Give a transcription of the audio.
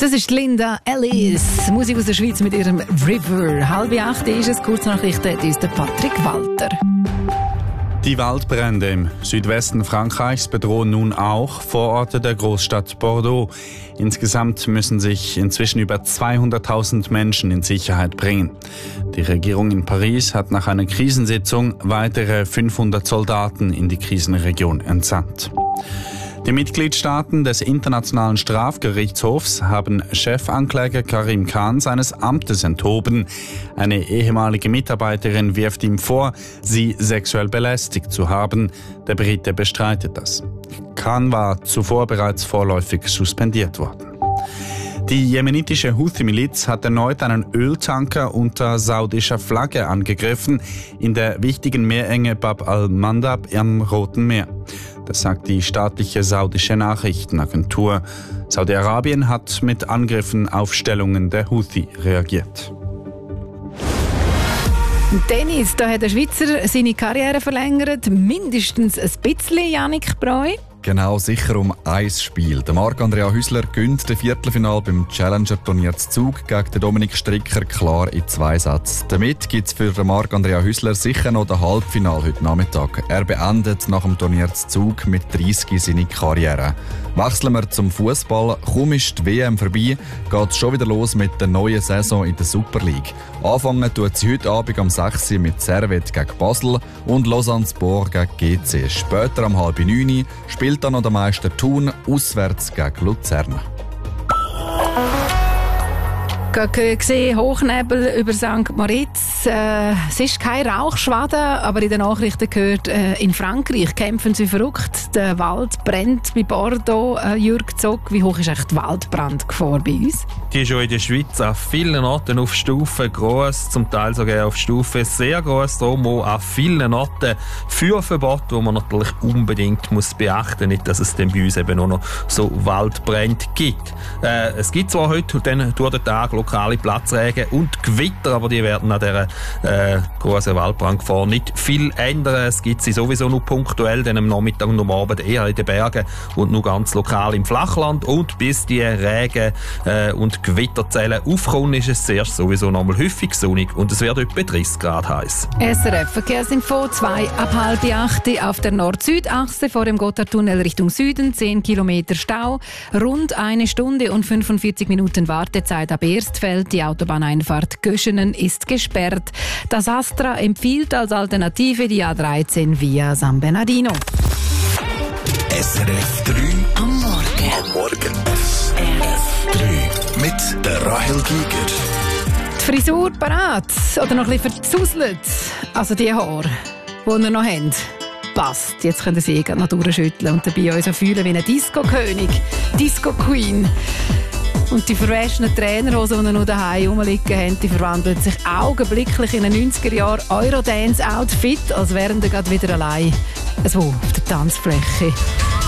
Das ist Linda Ellis. Musik aus der Schweiz mit ihrem River. 7:30 ist es. Kurznachrichten ist der Patrick Walter. Die Waldbrände im Südwesten Frankreichs bedrohen nun auch Vororte der Großstadt Bordeaux. Insgesamt müssen sich inzwischen über 200.000 Menschen in Sicherheit bringen. Die Regierung in Paris hat nach einer Krisensitzung weitere 500 Soldaten in die Krisenregion entsandt. Die Mitgliedstaaten des Internationalen Strafgerichtshofs haben Chefankläger Karim Khan seines Amtes enthoben. Eine ehemalige Mitarbeiterin wirft ihm vor, sie sexuell belästigt zu haben. Der Brite bestreitet das. Khan war zuvor bereits vorläufig suspendiert worden. Die jemenitische Houthi-Miliz hat erneut einen Öltanker unter saudischer Flagge angegriffen in der wichtigen Meerenge Bab al-Mandab am Roten Meer. Das sagt die staatliche saudische Nachrichtenagentur. Saudi-Arabien hat mit Angriffen auf Stellungen der Houthi reagiert. Tennis, da hat der Schweizer seine Karriere verlängert. Mindestens ein bisschen, Yannick Breu. Genau, sicher um ein Spiel. Der Marc-Andrea Hüsler gewinnt das Viertelfinale beim Challenger-Turnier zu Zug gegen den Dominik Stricker klar in 2 Sätzen. Damit gibt es für den Marc-Andrea Hüsler sicher noch das Halbfinale heute Nachmittag. Er beendet nach dem Turnier zu Zug mit 30 seine Karriere. Wechseln wir zum Fußball. Kaum ist die WM vorbei, geht es schon wieder los mit der neuen Saison in der Super League. Anfangen tut sie heute Abend am 6 Uhr mit Servette gegen Basel und Lausanne Sport gegen GC. Später am 8:30 Uhr spielt dann noch der Meister Thun auswärts gegen Luzern. Gesehen, Hochnebel über St. Moritz. Es ist kein Rauchschwaden, aber in den Nachrichten gehört, in Frankreich kämpfen sie verrückt. Der Wald brennt bei Bordeaux. Jürg Zock, wie hoch ist echt die Waldbrandgefahr bei uns? Die ist schon in der Schweiz an vielen Orten auf Stufe gross, zum Teil sogar auf Stufe sehr gross. Darum auch an vielen Orten Feuerverbot, wo man natürlich unbedingt muss beachten, nicht, dass es dann bei uns eben auch noch so Waldbrände gibt. Es gibt zwar heute dann durch den Tag lokale Platzregen und Gewitter, aber die werden an dieser grossen Waldbrandgefahr nicht viel ändern. Es gibt sie sowieso nur punktuell, dann am Nachmittag und am Abend eher in den Bergen und nur ganz lokal im Flachland. Und bis die Regen- und Gewitterzellen aufkommen, ist es zuerst sowieso noch mal häufig sonnig und es wird etwa 30 Grad heiß. SRF Verkehrsinfo, 7:30 auf der Nord-Süd-Achse vor dem Gotthardtunnel Richtung Süden, 10 Kilometer Stau, rund 1 Stunde und 45 Minuten Wartezeit ab Erstfeld. Die Autobahneinfahrt Göschenen ist gesperrt. Das Astra empfiehlt als Alternative die A13 via San Bernardino. SRF 3 am Morgen. Am Morgen. SRF 3 mit der Rahel Giger. Die Frisur parat oder noch ein bisschen verzuselt? Also die Haare, die ihr noch habt, passt. Jetzt könnt ihr sie noch durchschütteln und dabei euch so fühlen wie ein Disco-König, Disco-Queen. Und die verwaschenen Trainerhosen, die noch daheim rumliegen haben, die verwandeln sich augenblicklich in ein 90er-Jahr Eurodance-Outfit, als wären sie gerade wieder allein auf der Tanzfläche.